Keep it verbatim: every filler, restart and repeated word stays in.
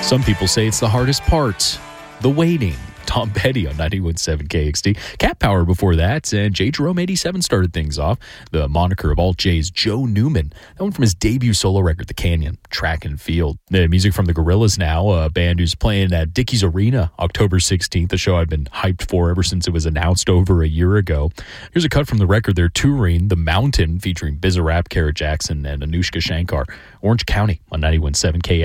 Some people say it's the hardest part, the waiting. Tom Petty on ninety-one point seven K X T. Cat Power before that, and J. Jerome eighty-seven started things off. The moniker of Alt J's Joe Newman. That one from his debut solo record, The Canyon, Track and Field. The music from the Gorillaz now, a band who's playing at Dickies Arena October sixteenth, a show I've been hyped for ever since it was announced over a year ago. Here's a cut from the record they're touring, The Mountain, featuring Bizarrap, Kara Jackson, and Anushka Shankar. Orange County on ninety-one point seven K X T.